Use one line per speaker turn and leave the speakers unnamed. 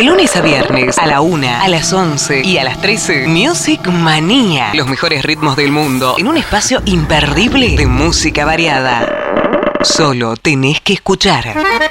De lunes a viernes, a la 1, a las 11 y a las 13, Music Manía. Los mejores ritmos del mundo en un espacio imperdible de música variada. Solo tenés que escuchar.